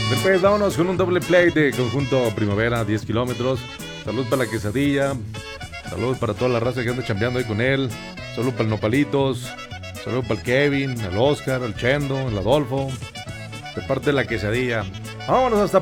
Después vámonos con un doble play de Conjunto Primavera, 10 kilómetros. Salud para la quesadilla. Salud para toda la raza que anda chambeando ahí con él. Salud para el Nopalitos. Salud para el Kevin, el Oscar, el Chendo, el Adolfo. De parte de la quesadilla. Vámonos hasta